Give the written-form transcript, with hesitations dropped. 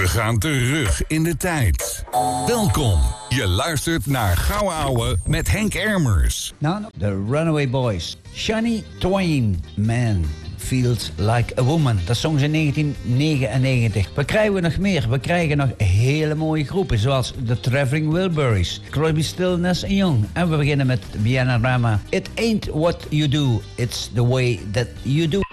gaan terug in de tijd. Welkom. Je luistert naar Gouden Ouwe met Henk Ermers. Nou, de Runaway Boys. Shania Twain, Man Feels Like a Woman. Dat zong ze in 1999. Wat krijgen we nog meer? We krijgen nog hele mooie groepen, zoals de Traveling Wilburys, Crosby, Stills, Nash & Young. En we beginnen met Bananarama. It ain't what you do, it's the way that you do.